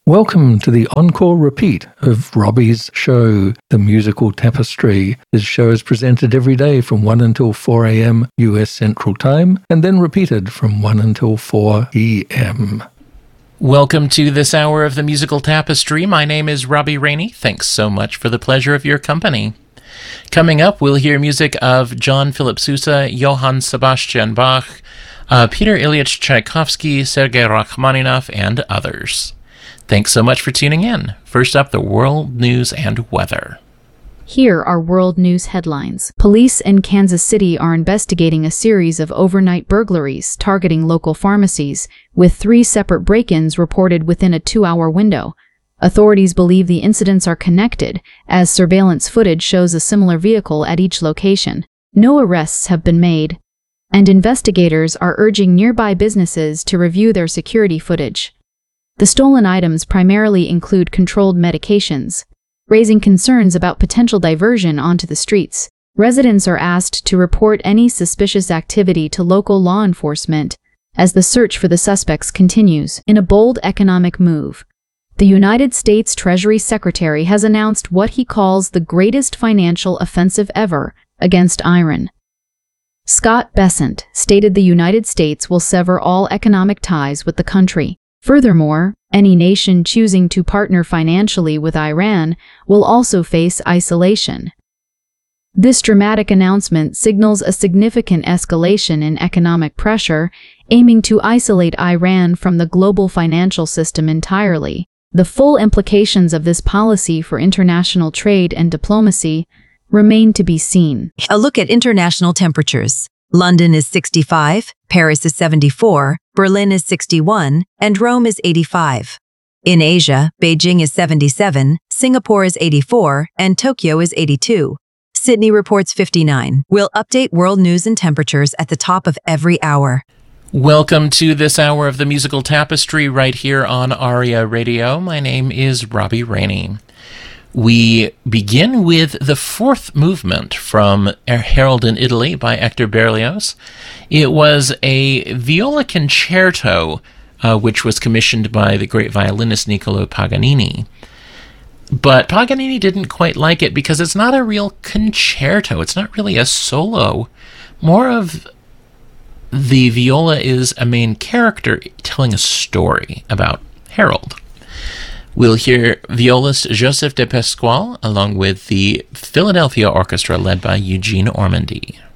Welcome to the encore repeat of Robbie's show, The Musical Tapestry. His show is presented every day from 1 until 4 a.m. US Central Time, and then repeated from 1 until 4 p.m. Welcome to this hour of The Musical Tapestry. My name is Robbie Rainey. Thanks so much for the pleasure of your company. Coming up, we'll hear music of John Philip Sousa, Johann Sebastian Bach, Peter Ilyich Tchaikovsky, Sergei Rachmaninoff, and others. Thanks so much for tuning in. First up, the world news and weather. Here are world news headlines. Police in Kansas City are investigating a series of overnight burglaries targeting local pharmacies, with 3 separate break-ins reported within a 2-hour window. Authorities believe the incidents are connected, as surveillance footage shows a similar vehicle at each location. No arrests have been made, and investigators are urging nearby businesses to review their security footage. The stolen items primarily include controlled medications, raising concerns about potential diversion onto the streets. Residents are asked to report any suspicious activity to local law enforcement as the search for the suspects continues. In a bold economic move, the United States Treasury Secretary has announced what he calls the greatest financial offensive ever against Iran. Scott Bessent stated the United States will sever all economic ties with the country. Furthermore, any nation choosing to partner financially with Iran will also face isolation. This dramatic announcement signals a significant escalation in economic pressure, aiming to isolate Iran from the global financial system entirely. The full implications of this policy for international trade and diplomacy remain to be seen. A look at international temperatures. London is 65, Paris is 74, Berlin is 61, and Rome is 85. In Asia, Beijing is 77, Singapore is 84, and Tokyo is 82. Sydney reports 59. We'll update world news and temperatures at the top of every hour. Welcome to this hour of The Musical Tapestry right here on ARIA Radio. My name is Robbie Rainey. We begin with the 4th movement from Harold in Italy by Hector Berlioz. It was a viola concerto, which was commissioned by the great violinist Niccolo Paganini. But Paganini didn't quite like it because it's not a real concerto. It's not really a solo. More of the viola is a main character telling a story about Harold. We'll hear violist Joseph de Pasquale along with the Philadelphia Orchestra led by Eugene Ormandy.